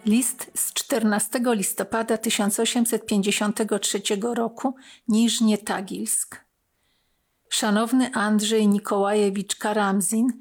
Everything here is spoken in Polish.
List z 14 listopada 1853 roku, Niżnie Tagilsk. Szanowny Andrzej Nikołajewicz Karamzin,